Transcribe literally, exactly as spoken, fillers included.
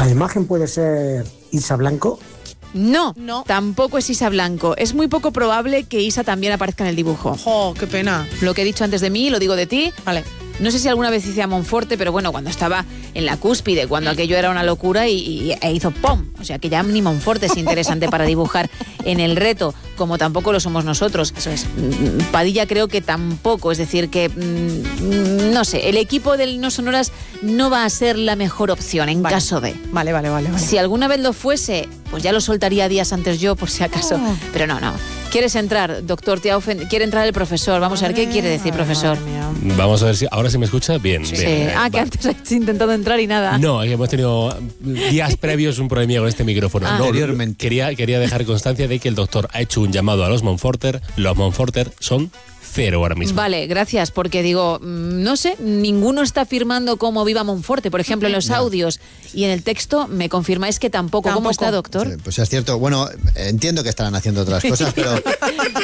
¿La imagen puede ser Isa Blanco? No, No. tampoco es Isa Blanco. Es muy poco probable que Isa también aparezca en el dibujo. ¡Jo, qué pena! Lo que he dicho antes de mí, lo digo de ti. Vale. No sé si alguna vez hice a Monforte, pero bueno, cuando estaba en la cúspide, cuando aquello era una locura y, y e hizo ¡pum! O sea, que ya ni Monforte es interesante para dibujar en el reto, como tampoco lo somos nosotros. Eso es. Padilla creo que tampoco, es decir, que mmm, no sé, el equipo del No Sonoras no va a ser la mejor opción en Vale. caso de. Vale, vale, vale, vale. Si alguna vez lo fuese, pues ya lo soltaría días antes yo, por si acaso. Oh. Pero no, no. ¿Quieres entrar, doctor Tiaufen? ¿Quiere entrar el profesor? Vamos a ver qué quiere decir, profesor. Vamos a ver si ahora sí me escucha. Bien, Sí. bien. Ah, que Vale. antes has intentado entrar y nada. No, es que hemos tenido días previos un problemilla con este micrófono. Ah. No, Anteriormente. quería, quería dejar constancia de que el doctor ha hecho un llamado a los Monforter. Los Monforter son cero ahora mismo. Vale, gracias, porque digo, mm, no sé, ninguno está firmando como Viva Monforte, por ejemplo, en los audios y en el texto me confirmáis que tampoco. ¿Cómo Tampoco. está, doctor? Pues es cierto. Bueno, entiendo que estarán haciendo otras cosas, pero